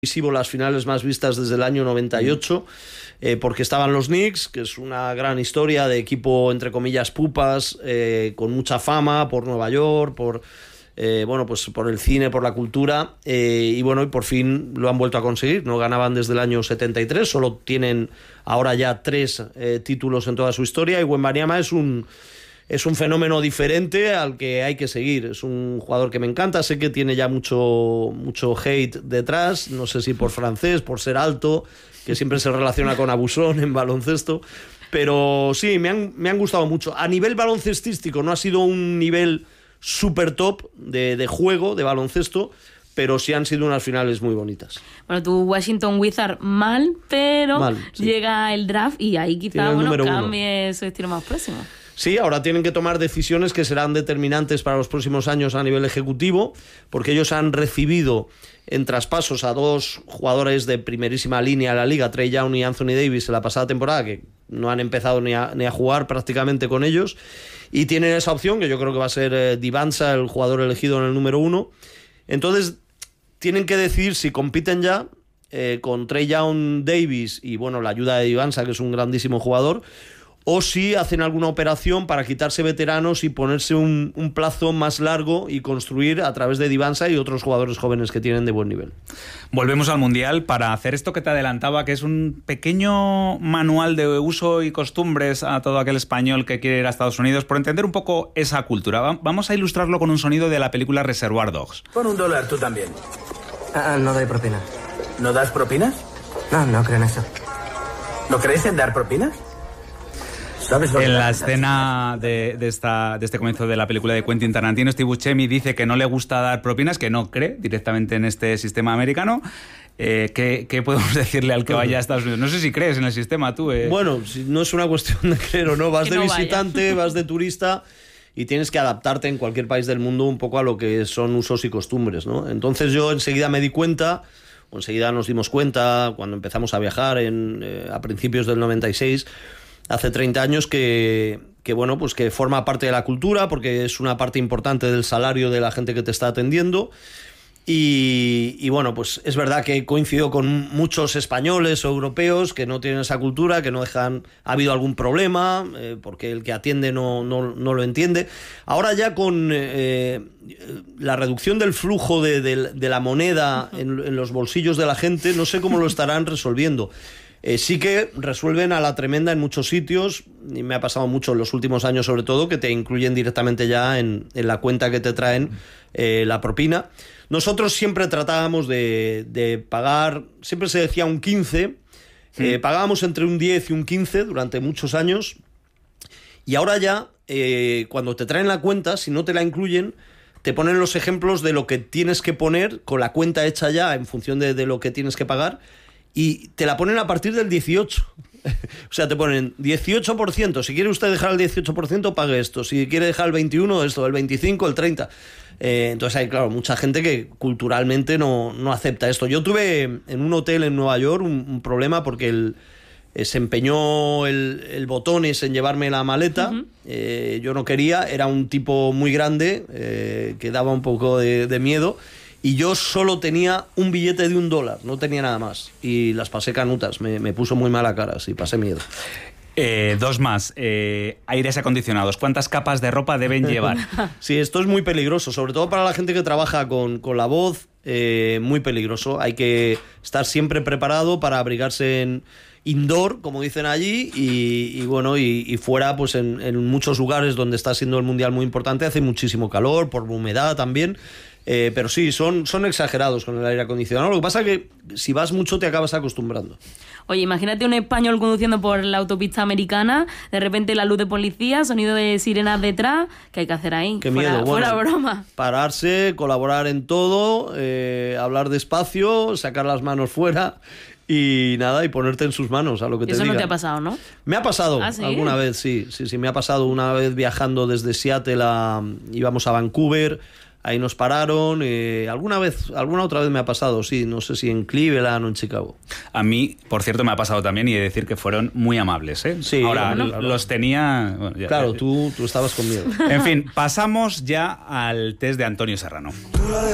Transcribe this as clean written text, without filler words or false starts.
Las finales más vistas desde el año 98, porque estaban los Knicks, que es una gran historia de equipo, entre comillas, pupas, con mucha fama por Nueva York, por el cine, por la cultura, y por fin lo han vuelto a conseguir. No ganaban desde el año 73, solo tienen ahora ya 3 títulos en toda su historia, y Wembanyama es un fenómeno diferente al que hay que seguir. Es un jugador que me encanta. Sé que tiene ya mucho hate detrás. No sé si por francés, por ser alto, que siempre se relaciona con abusón en baloncesto. Pero sí, me han gustado mucho. A nivel baloncestístico no ha sido un nivel súper top de juego, de baloncesto, pero sí han sido unas finales muy bonitas. Bueno, tu Washington Wizards pero sí. Llega el draft y ahí quizá cambie su estilo más próximo. Sí, ahora tienen que tomar decisiones que serán determinantes para los próximos años a nivel ejecutivo, porque ellos han recibido en traspasos a 2 jugadores de primerísima línea de la liga, Trae Young y Anthony Davis, en la pasada temporada, que no han empezado ni a jugar prácticamente con ellos, y tienen esa opción, que yo creo que va a ser Divansa, el jugador elegido en el número 1. Entonces, tienen que decidir si compiten ya con Trae Young, Davis y la ayuda de Divansa, que es un grandísimo jugador, o si hacen alguna operación para quitarse veteranos y ponerse un plazo más largo y construir a través de Divansa y otros jugadores jóvenes que tienen de buen nivel. Volvemos al Mundial para hacer esto que te adelantaba, que es un pequeño manual de uso y costumbres a todo aquel español que quiere ir a Estados Unidos, por entender un poco esa cultura. Vamos a ilustrarlo con un sonido de la película Reservoir Dogs. Pon $1 tú también. No doy propina. ¿No das propinas? No creo en eso. ¿No crees en dar propinas? En la escena de este comienzo de la película de Quentin Tarantino, Steve Buscemi dice que no le gusta dar propinas, que no cree directamente en este sistema americano. ¿Qué podemos decirle al que vaya a Estados Unidos? No sé si crees en el sistema tú. Bueno, si no es una cuestión de creer o no, vas de visitante, vas de turista y tienes que adaptarte en cualquier país del mundo un poco a lo que son usos y costumbres, ¿no? Entonces yo enseguida me di cuenta, o enseguida nos dimos cuenta cuando empezamos a viajar a principios del 96, hace 30 años, que forma parte de la cultura, porque es una parte importante del salario de la gente que te está atendiendo. Y es verdad que coincido con muchos españoles o europeos que no tienen esa cultura, que no dejan. Ha habido algún problema, porque el que atiende no lo entiende. Ahora ya con la reducción del flujo de la moneda en los bolsillos de la gente, no sé cómo lo estarán resolviendo. Sí que resuelven a la tremenda en muchos sitios, y me ha pasado mucho en los últimos años sobre todo, que te incluyen directamente ya en la cuenta que te traen la propina. Nosotros siempre tratábamos de pagar, siempre se decía un 15, pagábamos entre un 10 y un 15 durante muchos años, y ahora ya, cuando te traen la cuenta, si no te la incluyen, te ponen los ejemplos de lo que tienes que poner con la cuenta hecha ya en función de lo que tienes que pagar, y te la ponen a partir del 18. O sea, te ponen 18%. Si quiere usted dejar el 18%, pague esto. Si quiere dejar el 21%, esto. El 25%, el 30%. Entonces hay, claro, mucha gente que culturalmente no acepta esto. Yo tuve en un hotel en Nueva York un problema porque se empeñó el botones en llevarme la maleta. Yo no quería. Era un tipo muy grande que daba un poco de miedo. Y yo solo tenía un billete de $1, no tenía nada más. Y las pasé canutas, me puso muy mala cara, sí, pasé miedo. 2 más, aires acondicionados. ¿Cuántas capas de ropa deben llevar? Sí, esto es muy peligroso, sobre todo para la gente que trabaja con la voz, muy peligroso. Hay que estar siempre preparado para abrigarse en indoor, como dicen allí, y fuera, pues en muchos lugares donde está siendo el Mundial muy importante, hace muchísimo calor, por humedad también. Pero sí, son exagerados con el aire acondicionado. Lo que pasa es que si vas mucho te acabas acostumbrando. Oye, imagínate un español conduciendo por la autopista americana, de repente la luz de policía, sonido de sirenas detrás. ¿Qué hay que hacer ahí? Qué miedo. Fuera broma. Pararse, colaborar en todo, hablar despacio, sacar las manos fuera y nada, y ponerte en sus manos a lo que te digan. Eso no te ha pasado, ¿no? Me ha pasado. ¿Sí? Alguna vez, sí, me ha pasado una vez viajando desde Seattle íbamos a Vancouver. Ahí nos pararon, alguna otra vez me ha pasado, sí, no sé si en Cleveland o en Chicago. A mí, por cierto, me ha pasado también, y he de decir que fueron muy amables, ¿eh? Sí, ahora los tenía... Bueno, claro, tú estabas con miedo. En fin, pasamos ya al test de Antonio Serrano.